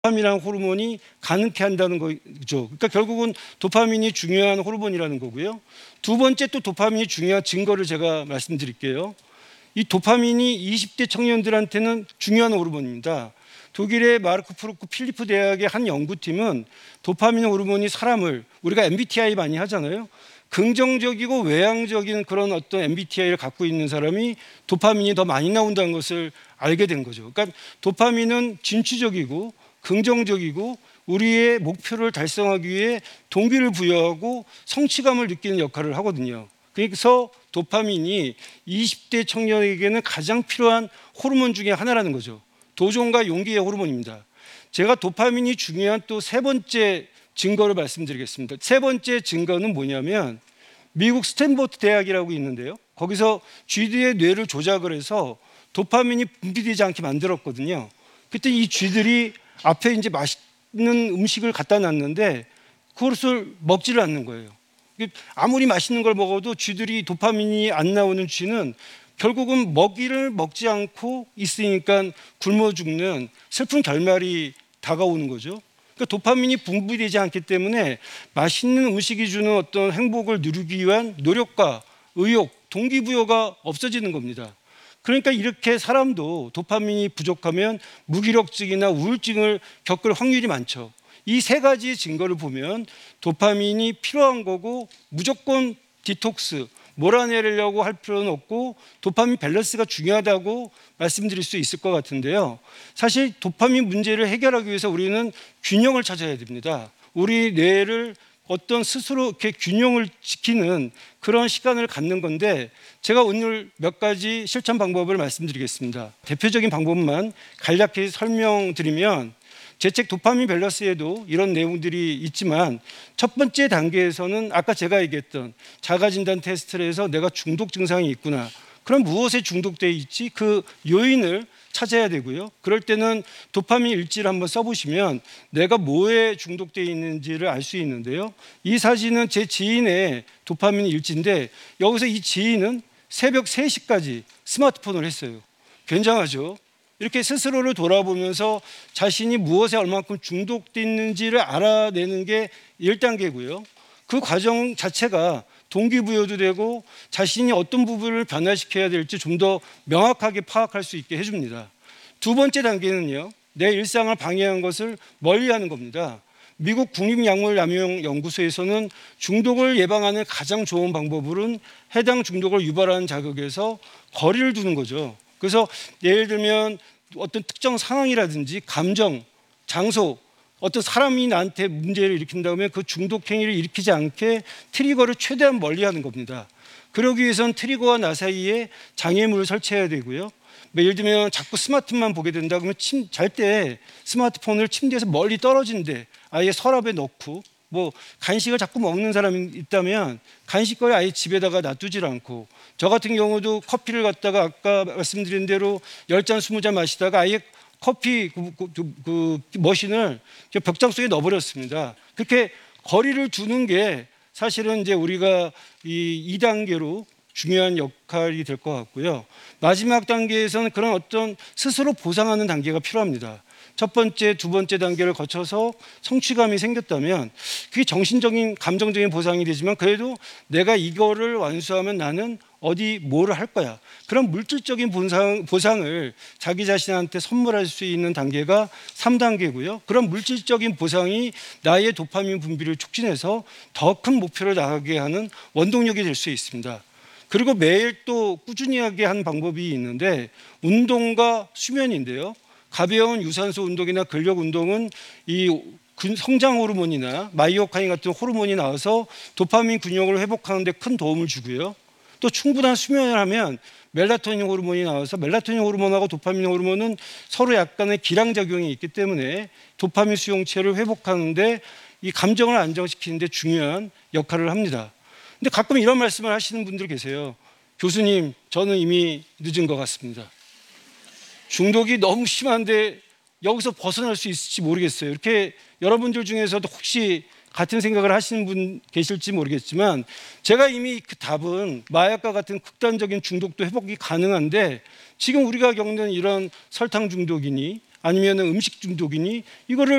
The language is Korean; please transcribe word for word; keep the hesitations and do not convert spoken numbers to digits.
도파민이라는 호르몬이 가능케 한다는 거죠. 그러니까 결국은 도파민이 중요한 호르몬이라는 거고요. 두 번째 또 도파민이 중요한 증거를 제가 말씀드릴게요. 이 도파민이 이십 대 청년들한테는 중요한 호르몬입니다. 독일의 마르크 프루크 필리프 대학의 한 연구팀은 도파민 호르몬이 사람을, 우리가 엠비티아이 많이 하잖아요. 긍정적이고 외향적인 그런 어떤 엠비티아이를 갖고 있는 사람이 도파민이 더 많이 나온다는 것을 알게 된 거죠. 그러니까 도파민은 진취적이고 긍정적이고 우리의 목표를 달성하기 위해 동기를 부여하고 성취감을 느끼는 역할을 하거든요. 그래서 도파민이 이십 대 청년에게는 가장 필요한 호르몬 중에 하나라는 거죠. 도전과 용기의 호르몬입니다. 제가 도파민이 중요한 또 세 번째 증거를 말씀드리겠습니다. 세 번째 증거는 뭐냐면 미국 스탠포드 대학이라고 있는데요. 거기서 쥐들의 뇌를 조작을 해서 도파민이 분비되지 않게 만들었거든요. 그때 이 쥐들이 앞에 이제 맛있는 음식을 갖다 놨는데 그것을 먹지를 않는 거예요. 아무리 맛있는 걸 먹어도 쥐들이 도파민이 안 나오는 쥐는 결국은 먹이를 먹지 않고 있으니까 굶어 죽는 슬픈 결말이 다가오는 거죠. 그러니까 도파민이 분비되지 않기 때문에 맛있는 음식이 주는 어떤 행복을 누리기 위한 노력과 의욕, 동기부여가 없어지는 겁니다. 그러니까 이렇게 사람도 도파민이 부족하면 무기력증이나 우울증을 겪을 확률이 많죠. 이 세 가지 증거를 보면 도파민이 필요한 거고 무조건 디톡스, 몰아내려고 할 필요는 없고 도파민 밸런스가 중요하다고 말씀드릴 수 있을 것 같은데요. 사실 도파민 문제를 해결하기 위해서 우리는 균형을 찾아야 됩니다. 우리 뇌를 어떤 스스로 이렇게 균형을 지키는 그런 시간을 갖는 건데 제가 오늘 몇 가지 실천 방법을 말씀드리겠습니다. 대표적인 방법만 간략히 설명드리면 제 책 도파민 밸런스에도 이런 내용들이 있지만 첫 번째 단계에서는 아까 제가 얘기했던 자가진단 테스트를 해서 내가 중독 증상이 있구나. 그럼 무엇에 중독되어 있지? 그 요인을 찾아야 되고요. 그럴 때는 도파민 일지를 한번 써보시면 내가 뭐에 중독되어 있는지를 알 수 있는데요. 이 사진은 제 지인의 도파민 일지인데 여기서 이 지인은 새벽 세 시까지 스마트폰을 했어요. 굉장하죠? 이렇게 스스로를 돌아보면서 자신이 무엇에 얼마큼 중독되어 있는지를 알아내는 게 일 단계고요. 그 과정 자체가 동기부여도 되고 자신이 어떤 부분을 변화시켜야 될지 좀 더 명확하게 파악할 수 있게 해줍니다. 두 번째 단계는요. 내 일상을 방해한 것을 멀리하는 겁니다. 미국 국립약물남용연구소에서는 중독을 예방하는 가장 좋은 방법은 해당 중독을 유발하는 자극에서 거리를 두는 거죠. 그래서 예를 들면 어떤 특정 상황이라든지 감정, 장소, 어떤 사람이 나한테 문제를 일으킨다면 그 중독 행위를 일으키지 않게 트리거를 최대한 멀리하는 겁니다. 그러기 위해서는 트리거와 나 사이에 장애물을 설치해야 되고요. 예를 들면 자꾸 스마트폰만 보게 된다 그러면 잘 때 스마트폰을 침대에서 멀리 떨어진 데 아예 서랍에 넣고 뭐 간식을 자꾸 먹는 사람이 있다면 간식거리 아예 집에다가 놔두질 않고 저 같은 경우도 커피를 갖다가 아까 말씀드린 대로 열 잔, 스무 잔 마시다가 아예 커피 그, 그, 그 머신을 벽장 속에 넣어버렸습니다. 그렇게 거리를 두는 게 사실은 이제 우리가 이 이 단계로 중요한 역할이 될 것 같고요. 마지막 단계에서는 그런 어떤 스스로 보상하는 단계가 필요합니다. 첫 번째, 두 번째 단계를 거쳐서 성취감이 생겼다면 그게 정신적인, 감정적인 보상이 되지만 그래도 내가 이거를 완수하면 나는 어디 뭐를 할 거야. 그런 물질적인 보상, 보상을 자기 자신한테 선물할 수 있는 단계가 삼 단계고요. 그런 물질적인 보상이 나의 도파민 분비를 촉진해서 더 큰 목표를 나가게 하는 원동력이 될 수 있습니다. 그리고 매일 또 꾸준히 하게 하는 방법이 있는데 운동과 수면인데요. 가벼운 유산소 운동이나 근력 운동은 이 성장 호르몬이나 마이오카인 같은 호르몬이 나와서 도파민 균형을 회복하는 데 큰 도움을 주고요. 또 충분한 수면을 하면 멜라토닌 호르몬이 나와서 멜라토닌 호르몬하고 도파민 호르몬은 서로 약간의 기량작용이 있기 때문에 도파민 수용체를 회복하는 데 이 감정을 안정시키는 데 중요한 역할을 합니다. 근데 가끔 이런 말씀을 하시는 분들 계세요. 교수님, 저는 이미 늦은 것 같습니다. 중독이 너무 심한데 여기서 벗어날 수 있을지 모르겠어요. 이렇게 여러분들 중에서도 혹시 같은 생각을 하시는 분 계실지 모르겠지만 제가 이미 그 답은 마약과 같은 극단적인 중독도 회복이 가능한데 지금 우리가 겪는 이런 설탕 중독이니 아니면 음식 중독이니 이거를